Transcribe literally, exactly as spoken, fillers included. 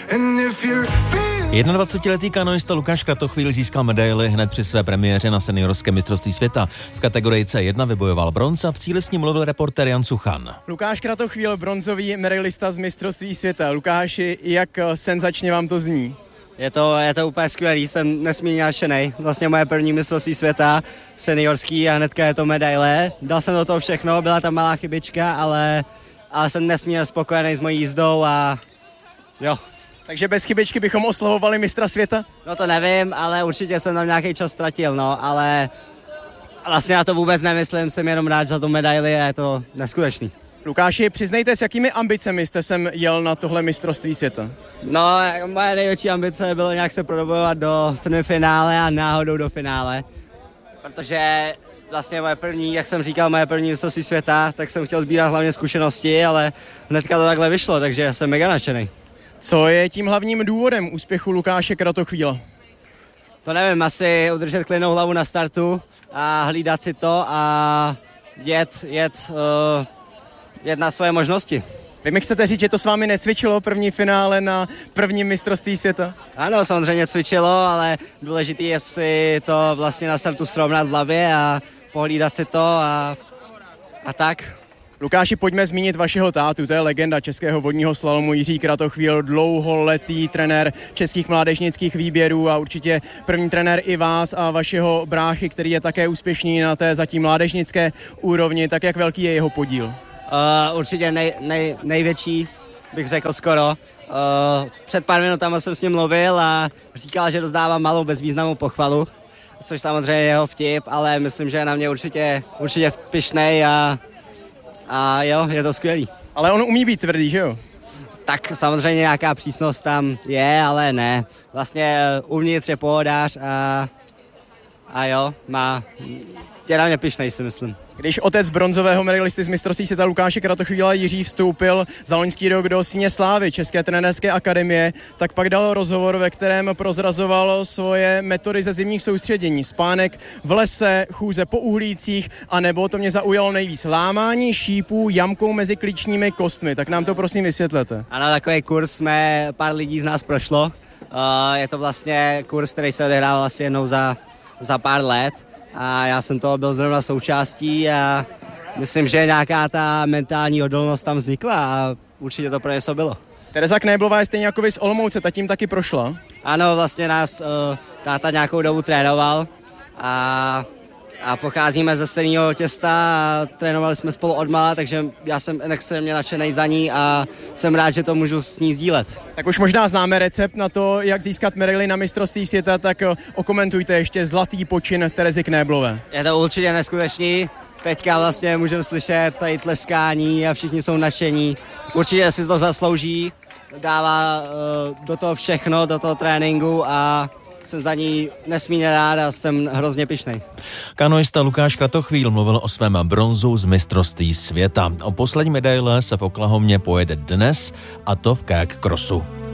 jednadvacetiletý kanoista Lukáš Kratochvíl získal medaili hned při své premiéře na seniorském mistrovství světa. V kategorii C jedna vybojoval bronz a v cíli s ním mluvil reportér Jan Suchan. Lukáš Kratochvíl, bronzový medailista z mistrovství světa. Lukáši, jak senzačně vám to zní? Je to, je to úplně skvělý, jsem nesmírně nadšenej. Vlastně moje první mistrovství světa, seniorský, a hnedka je to medaile. Dal jsem do toho všechno, byla tam malá chybička, ale, ale jsem nesmírně spokojený s mojí jízdou a jo. Takže bez chybičky bychom oslavovali mistra světa? No to nevím, ale určitě jsem tam nějaký čas ztratil, no, ale vlastně já to vůbec nemyslím, jsem jenom rád za tu medaili a je to neskutečný. Lukáši, přiznejte, s jakými ambicemi jste sem jel na tohle mistrovství světa? No, moje největší ambice bylo nějak se prodobovat do semifinále a náhodou do finále, protože vlastně moje první, jak jsem říkal, moje první mistrovství světa, tak jsem chtěl sbírat hlavně zkušenosti, ale hnedka to takhle vyšlo, takže jsem mega nadšenej. Co je tím hlavním důvodem úspěchu Lukáše Kratochvíla? To nevím, asi udržet klidnou hlavu na startu a hlídat si to a jet, jet, uh, jet na svoje možnosti. Vy mi chcete říct, že to s vámi necvičilo první finále na prvním mistrovství světa? Ano, samozřejmě cvičilo, ale důležité je si to vlastně na startu srovnat v hlavě a pohlídat si to a, a tak. Lukáši, pojďme zmínit vašeho tátu, to je legenda českého vodního slalomu Jiří Kratochvíl, dlouholetý trenér českých mládežnických výběrů a určitě první trenér i vás a vašeho bráchy, který je také úspěšný na té zatím mládežnické úrovni. Tak jak velký je jeho podíl? Uh, určitě nej, nej, největší, bych řekl skoro. Uh, před pár minutami jsem s ním mluvil a říkal, že rozdává malou bezvýznamnou pochvalu, což samozřejmě je jeho vtip, ale myslím, že je na mě určitě, určitě pyšnej a A jo, je to skvělý. Ale on umí být tvrdý, že jo? Tak samozřejmě nějaká přísnost tam je, ale ne. Vlastně uvnitř je pohodář a, a jo, má, je na mě pyšnej, si myslím. Když otec bronzového medailisty z mistrovství světa Lukáše Kratochvíla Jiří vstoupil za loňský rok do Síně slávy České trenérské akademie, tak pak dal rozhovor, ve kterém prozrazoval svoje metody ze zimních soustředění. Spánek v lese, chůze po uhlících, a nebo to mě zaujalo nejvíc, lámání šípů jamkou mezi klíčními kostmi. Tak nám to prosím vysvětlete. Ano, takový kurz jsme, pár lidí z nás prošlo. Uh, je to vlastně kurz, který se odehrával asi jednou za, za pár let. A já jsem toho byl zrovna součástí a myslím, že nějaká ta mentální odolnost tam vznikla a určitě to pro něco bylo. Tereza Knéblová je stejně jako vy z Olomouce, ta tím taky prošla? Ano, vlastně nás uh, táta nějakou dobu trénoval a, a pocházíme ze stejného těsta a trénovali jsme spolu odmala, takže já jsem extrémně nadšenej za ní a jsem rád, že to můžu s ní sdílet. Tak už možná známe recept na to, jak získat medaili na mistrovství světa, tak okomentujte ještě zlatý počin Terezy Knéblové. Je to určitě neskutečný. Teďka vlastně můžeme slyšet tady tleskání a všichni jsou nadšení. Určitě si to zaslouží, dává uh, do toho všechno, do toho tréninku a jsem za ní nesmírně rád a jsem hrozně pyšnej. Kanoista Lukáš Kratochvíl mluvil o svém bronzu z mistrovství světa. O poslední medaile se v Oklahomě pojede dnes, a to v kayak crossu.